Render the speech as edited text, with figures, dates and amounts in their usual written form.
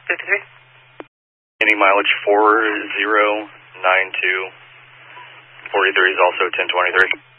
53. Any mileage 4092. 43 is also 1023.